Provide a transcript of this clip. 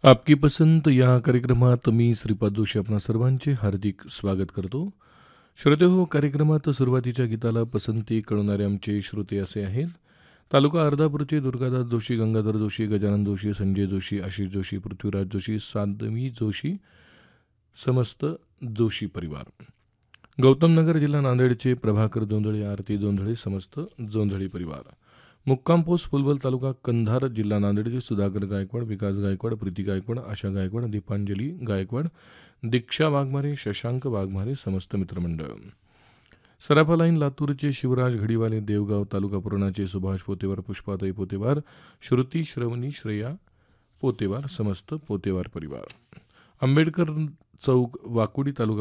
आपकी पसंत या कार्यक्रमात मी श्रीपाद जोशी आपणा सर्वांचे हार्दिक स्वागत करतो. श्रोते हो, कार्यक्रमात सुरुवातीच्या गीताला पसंती कळवणारे आमचे श्रोते असे आहेत. तालुका अर्धापूरचे दुर्गादास जोशी, गंगाधर जोशी, गजानन जोशी, संजय जोशी, आशिष जोशी, पृथ्वीराज जोशी, साध्वी जोशी, समस्त जोशी परिवार. गौतम नगर जिल्हा नांदेडचे प्रभाकर जोंधळे, आरती जोंधळे, समस्त जोंधळे परिवार. मुक्काम पोस्ट फुलबल तालुका कंधार जिल्हा नांदेडचे सुधाकर गायकवाड, विकास गायकवाड, प्रीती गायकवाड, आशा गायकवाड, दीपांजली गायकवाड, दीक्षा वाघमारे, शशांक वाघमारे, समस्त मित्रमंडळ. सराफा लाईन लातूरचे शिवराज घडीवाले, देवगाव तालुका पुरणाचे सुभाष पोतेवार, पुष्पाताई पोतेवार, श्रुती श्रवणी श्रेया पोतेवार, समस्त पोतेवार परिवार. आंबेडकर चौक वाकुडी तालुका